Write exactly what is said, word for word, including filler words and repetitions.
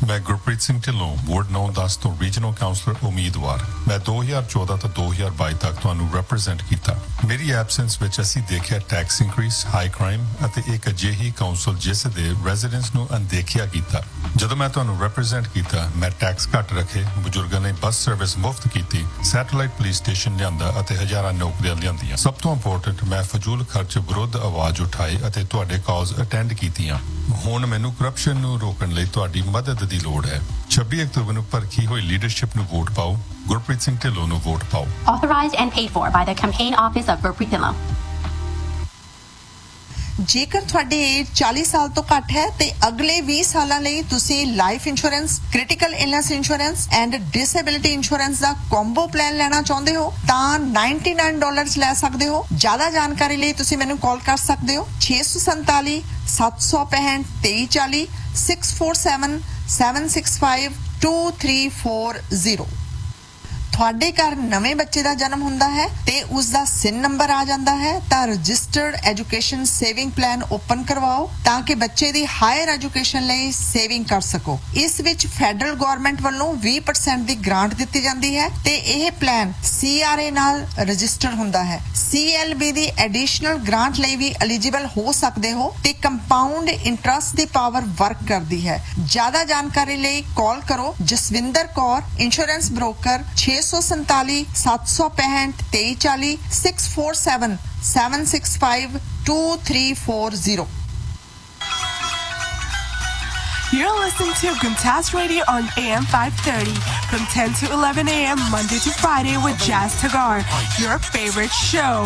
ਮੈਂ ਗੁਰਪ੍ਰੀਤ ਸਿੰਘ ਢਿੱਲੋਂ ਵਾਰਡ ਨੌਂ ਦਸ ਤੋਂ ਰੀਜਨਲ ਕਾਉਂਸਲਰ ਉਮੀਦਵਾਰ ਮੈਂ ਦੋ ਹਜ਼ਾਰ ਚੌਦਾਂ ਤੋਂ ਦੋ ਹਜ਼ਾਰ ਬਾਈ ਤੱਕ ਤੁਹਾਨੂੰ ਰਿਪਰੈਜ਼ੈਂਟ ਕੀਤਾ ਮੇਰੀ ਐਬਸੈਂਸ ਵਿੱਚ ਅਸੀਂ ਦੇਖਿਆ ਟੈਕਸ ਇਨਕਰੀਸ ਹਾਈ ਕ੍ਰਾਈਮ ਅਤੇ ਇੱਕ ਅਜਿਹੀ ਕਾਉਂਸਲ ਜਿਸ ਦੇ ਰੈਜ਼ੀਡੈਂਟਸ ਨੂੰ ਅਣਦੇਖਿਆ ਕੀਤਾ ਜਦੋਂ ਮੈਂ ਤੁਹਾਨੂੰ ਰਿਪਰੈਜ਼ੈਂਟ ਕੀਤਾ ਮੈਂ ਟੈਕਸ ਘੱਟ ਰੱਖੇ ਬਜ਼ੁਰਗਾਂ ਲਈ ਬੱਸ ਸਰਵਿਸ ਮੁਫਤ ਕੀਤੀ ਸੈਟੇਲਾਈਟ ਪੁਲਿਸ ਸਟੇਸ਼ਨ ਲਿਆਂਦਾ ਅਤੇ ਹਜ਼ਾਰਾਂ ਨੌਕਰੀਆਂ ਲਿਆਂਦੀਆਂ ਸਭ ਤੋਂ ਇੰਪੋਰਟੈਂਟ ਮੈਂ ਫਜ਼ੂਲ ਖਰਚ ਵਿਰੁੱਧ ਆਵਾਜ਼ ਉਠਾਈ ਅਤੇ ਤੁਹਾਡੇ ਕਾਲਸ ਅਟੈਂਡ ਕੀਤੀਆਂ ਹੁਣ ਮੈਨੂੰ ਕਰਪਸ਼ਨ ਨੂੰ ਰੋਕਣ ਲਈ ਤੁਹਾਡੀ ਮਦਦ ਦੀ ਲੋੜ ਹੈ ਛੱਬੀ ਅਕਤੂਬਰ ਨੂੰ ਭਰਖੀ ਹੋਈ ਲੀਡਰਸ਼ਿਪ ਨੂੰ ਵੋਟ ਪਾਓ ਗੁਰਪ੍ਰੀਤ ਸਿੰਘ ਢਿੱਲੋਂ ਨੂੰ ਵੋਟ ਪਾਓ Authorized and paid for by the campaign office of Gurpreet Dhillon. ਜੇਕਰ ਤੁਹਾਡੀ ਏਜ ਚਾਲੀ ਸਾਲ ਤੋਂ ਘੱਟ ਹੈ ਤੇ ਅਗਲੇ ਵੀਹ ਸਾਲਾਂ ਲਈ ਤੁਸੀਂ life insurance critical illness insurance and disability insurance the combo plan ਲੈਣਾ ਚਾਹੁੰਦੇ ਹੋ ਤਾਂ ਨਿਨਆਨਵੇਂ ਡਾਲਰਸ ਲੈ ਸਕਦੇ ਹੋ ਜ਼ਿਆਦਾ ਜਾਣਕਾਰੀ ਲਈ ਤੁਸੀਂ ਮੈਨੂੰ ਕਾਲ ਕਰ ਸਕਦੇ ਹੋ ਛੇ ਸੌ ਸੰਤਾਲੀ ਸੱਤ ਸੌ ਪੈਂਹਠ ਤੇਈ ਚਾਲੀ six four seven seven six five two three four zero ਤੁਹਾਡੇ ਘਰ ਨਵੇਂ ਬੱਚੇ ਦਾ ਜਨਮ ਹੁੰਦਾ ਹੈ ਤੇ ਉਸ ਦਾ ਸਿਨ ਨੰਬਰ ਆ ਜਾਂਦਾ ਹੈ ਤਾਂ registered education saving plan open ਕਰਵਾਓ ਤਾਂ ਕਿ ਬੱਚੇ ਦੀ ਹਾਇਰ ਐਜੂਕੇਸ਼ਨ ਲਈ ਸੇਵਿੰਗ ਕਰ ਸਕੋ ਇਸ ਵਿੱਚ ਫੈਡਰਲ ਗਵਰਨਮੈਂਟ ਵੱਲੋਂ ਵੀਹ ਪਰਸੈਂਟ ਦੀ ਗ੍ਰਾਂਟ ਦਿੱਤੀ ਜਾਂਦੀ ਹੈ ਤੇ ਇਹ ਪਲਾਨ ਸੀ ਆਰ ਏ ਨਾਲ ਰਜਿਸਟਰ ਹੁੰਦਾ ਹੈ ਸੀ ਐਲ ਬੀ ਦੀ ਐਡੀਸ਼ਨਲ ਗ੍ਰਾਂਟ ਲਈ ਵੀ ਐਲੀਜੀਬਲ ਹੋ ਸਕਦੇ ਹੋ ਤੇ ਕੰਪਾਊਂਡ ਇੰਟਰਸਟ ਦੀ ਪਾਵਰ ਵਰਕ ਕਰਦੀ ਹੈ ਜ਼ਿਆਦਾ ਜਾਣਕਾਰੀ ਲਈ ਕਾਲ ਕਰੋ ਜਸਵਿੰਦਰ ਕੌਰ ਇੰਸ਼ੋਰੈਂਸ ਬ੍ਰੋਕਰ ਛੇ ਸੌ ਸੰਤਾਲੀ ਸੱਤ ਸੌ ਪੈਂਹਠ ਤੇਈ ਚਾਲੀ six four seven seven six five two three four zero You're listening to Guntas Radio on A M five thirty from ten to eleven a m Monday to Friday with Jazz Tagar, your favorite show.